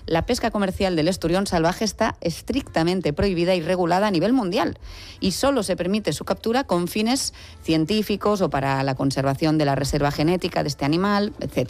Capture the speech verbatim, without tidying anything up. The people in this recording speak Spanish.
la pesca comercial del esturión salvaje está estrictamente prohibida y regulada a nivel mundial y solo se permite su captura con fines científicos o para la conservación de la reserva genética de este animal, etcétera.